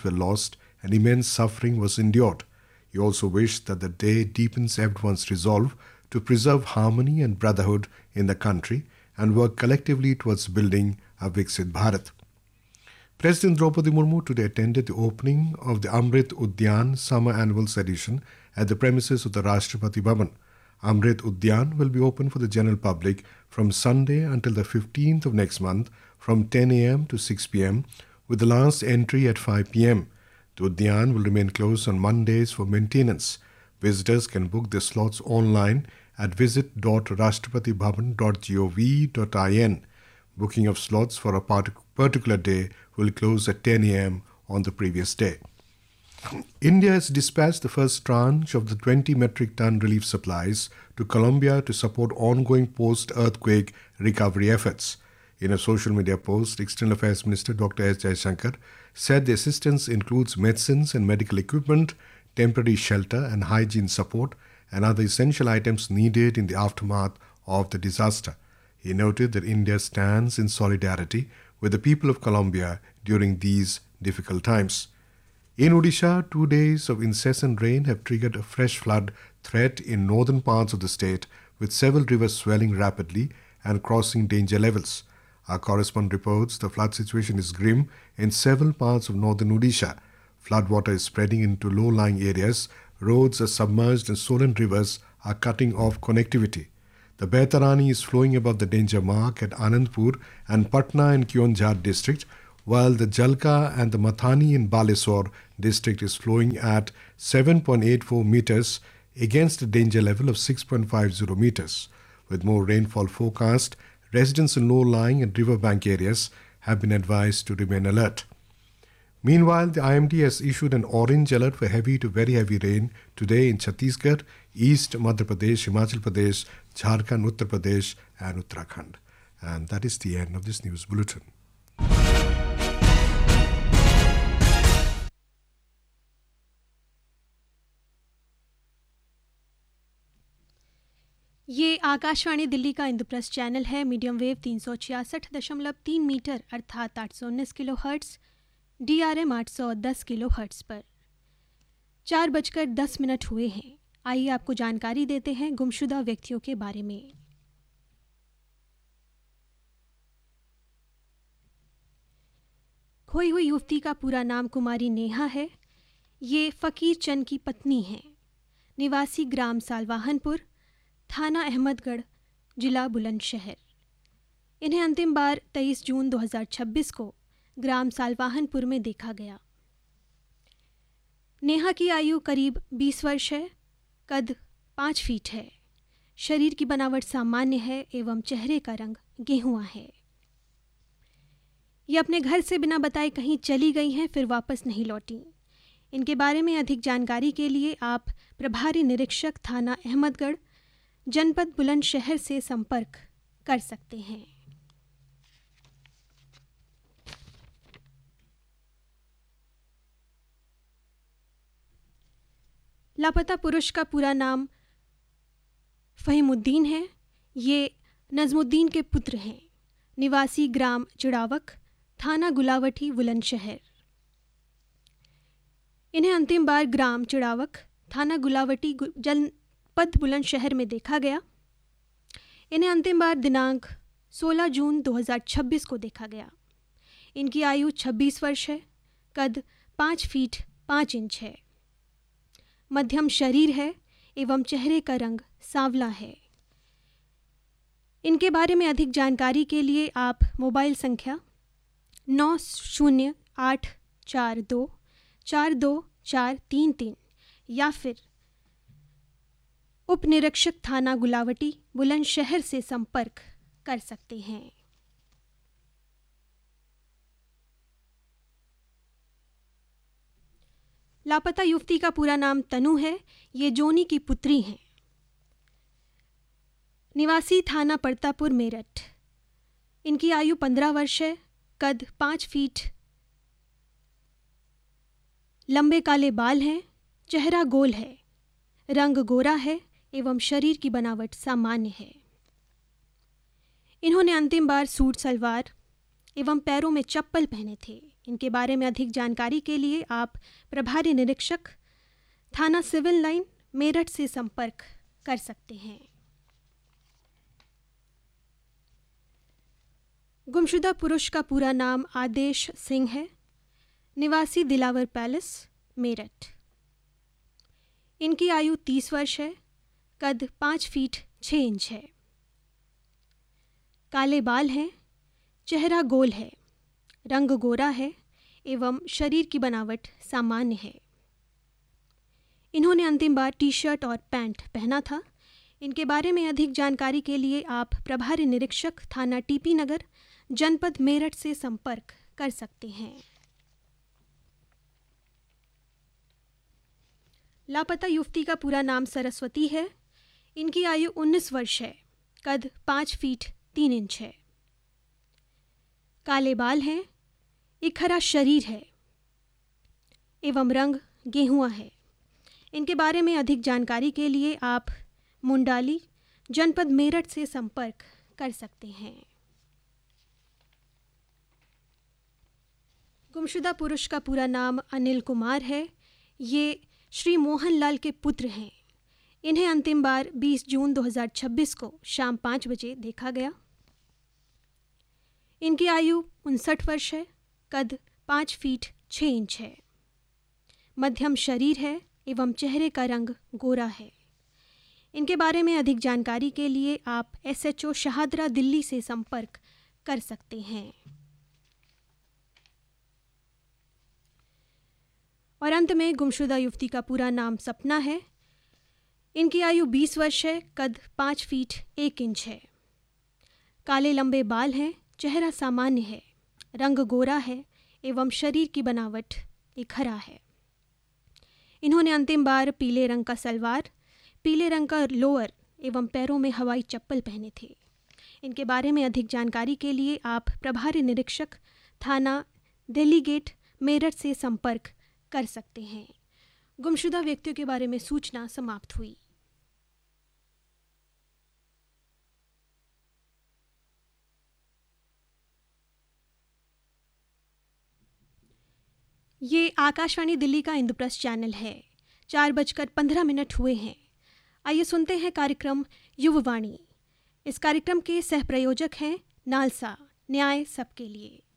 were lost and immense suffering was endured. He also wished that the day deepens everyone's resolve to preserve harmony and brotherhood in the country and work collectively towards building a Viksit Bharat. President Draupadi Murmu today attended the opening of the Amrit Udyan Summer Annuals Edition at the premises of the Rashtrapati Bhavan. Amrit Udyan will be open for the general public from Sunday until the 15th of next month from 10 a.m. to 6 p.m. with the last entry at 5 p.m. The Udyan will remain closed on Mondays for maintenance. Visitors can book their slots online at visit.rashtrapatibhavan.gov.in. Booking of slots for a particular day will close at 10 a.m. on the previous day. India has dispatched the first tranche of the 20 metric ton relief supplies to Colombia to support ongoing post-earthquake recovery efforts. In a social media post, External Affairs Minister Dr. S. Jaishankar said the assistance includes medicines and medical equipment, temporary shelter and hygiene support, and other essential items needed in the aftermath of the disaster. He noted that India stands in solidarity with the people of Colombia during these difficult times. In Odisha, 2 days of incessant rain have triggered a fresh flood threat in northern parts of the state, with several rivers swelling rapidly and crossing danger levels. Our correspondent reports the flood situation is grim in several parts of northern Odisha. Floodwater is spreading into low-lying areas, roads are submerged and swollen rivers are cutting off connectivity. The Baitarani is flowing above the danger mark at Anandpur and Patna in Keonjhar district, while the Jalka and the Mathani in Baleswar district is flowing at 7.84 meters against a danger level of 6.50 meters. With more rainfall forecast, residents in low-lying and riverbank areas have been advised to remain alert. Meanwhile, the IMD has issued an orange alert for heavy to very heavy rain today in Chhattisgarh, East Madhya Pradesh, Himachal Pradesh, Jharkhand, Uttar Pradesh and Uttarakhand. And that is the end of this news bulletin. ये आकाशवाणी दिल्ली का Indraprastha channel है। Medium wave 366.3 metre अर्थात 819 kilo hertz, DRM 810 kilo hertz पर 4:10 हुए हैं। आइए आपको जानकारी देते हैं गुमशुदा व्यक्तियों के बारे में। खोई हुई युवती का पूरा नाम कुमारी नेहा है। ये फकीर चंद की पत्नी हैं। निवासी ग्राम सालवाहनपुर, थाना अहमदगढ़, जिला बुलंदशहर। इन्हें अंतिम बार 23 जून 2026 को ग्राम सालवाहनपुर में देखा गया। नेहा की आयु करीब 20 वर्ष है। कद 5 फीट है। शरीर की बनावट सामान्य है एवं चेहरे का रंग गेहुआ है। ये अपने घर से बिना बताए कहीं चली गई हैं, फिर वापस नहीं लौटी। इनके बारे में अधिक जानकारी के लिए आप प्रभारी निरीक्षक थाना अहमदगढ़, जनपद बुलंदशहर से संपर्क कर सकते हैं। लापता पुरुष का पूरा नाम फहीमुद्दीन है। ये नजमुद्दीन के पुत्र हैं। निवासी ग्राम चिड़ावक, थाना गुलावटी, बुलंदशहर। इन्हें अंतिम बार ग्राम चिड़ावक, थाना गुलावटी, जनपद बुलंदशहर में देखा गया। इन्हें अंतिम बार दिनांक 16 जून 2026 को देखा गया। इनकी आयु 26 वर्ष है। कद 5 फीट 5 इंच है। मध्यम शरीर है एवं चेहरे का रंग सांवला है। इनके बारे में अधिक जानकारी के लिए आप मोबाइल संख्या 9084242433 या फिर उप निरीक्षक थाना गुलावटी, बुलंदशहर से संपर्क कर सकते हैं। लापता युवती का पूरा नाम तनु है। ये जोनी की पुत्री हैं। निवासी थाना परतापुर, मेरठ। इनकी आयु 15 वर्ष है। कद 5 फीट। लंबे काले बाल हैं। चेहरा गोल है। रंग गोरा है एवं शरीर की बनावट सामान्य है। इन्होंने अंतिम बार सूट सलवार एवं पैरों में चप्पल पहने थे। इनके बारे में अधिक जानकारी के लिए आप प्रभारी निरीक्षक थाना सिविल लाइन मेरठ से संपर्क कर सकते हैं। गुमशुदा पुरुष का पूरा नाम आदेश सिंह है, निवासी दिलावर पैलेस मेरठ। इनकी आयु 30 वर्ष है, कद 5 फीट 6 इंच है, काले बाल हैं, चेहरा गोल है, रंग गोरा है एवं शरीर की बनावट सामान्य है। इन्होंने अंतिम बार टी शर्ट और पैंट पहना था। इनके बारे में अधिक जानकारी के लिए आप प्रभारी निरीक्षक थाना टीपी नगर जनपद मेरठ से संपर्क कर सकते हैं। लापता युवती का पूरा नाम सरस्वती है। इनकी आयु 19 वर्ष है, कद 5 फीट 3 इंच है, काले बाल हैं, इखरा शरीर है एवं रंग गेहुआ है। इनके बारे में अधिक जानकारी के लिए आप मुंडाली जनपद मेरठ से संपर्क कर सकते हैं। गुमशुदा पुरुष का पूरा नाम अनिल कुमार है। ये श्री मोहन लाल के पुत्र हैं। इन्हें अंतिम बार 20 जून 2026 को शाम 5 बजे देखा गया। इनकी आयु 59 वर्ष है, कद 5 फीट 6 इंच है, मध्यम शरीर है एवं चेहरे का रंग गोरा है। इनके बारे में अधिक जानकारी के लिए आप SHO शहादरा दिल्ली से संपर्क कर सकते हैं। और अंत में गुमशुदा युवती का पूरा नाम सपना है। इनकी आयु 20 वर्ष है, कद 5 फीट 1 इंच है, काले लंबे बाल हैं, चेहरा सामान्य है, रंग गोरा है एवं शरीर की बनावट इखरा है। इन्होंने अंतिम बार पीले रंग का सलवार, पीले रंग का लोअर एवं पैरों में हवाई चप्पल पहने थे। इनके बारे में अधिक जानकारी के लिए आप प्रभारी निरीक्षक थाना दिल्ली गेट मेरठ से संपर्क कर सकते हैं। गुमशुदा व्यक्तियों के बारे में सूचना समाप्त हुई। ये आकाशवाणी दिल्ली का इंद्रप्रस्थ चैनल है। 4:15 हुए हैं। आइए सुनते हैं कार्यक्रम युववाणी। इस कार्यक्रम के सह प्रायोजक हैं नालसा, न्याय सबके लिए।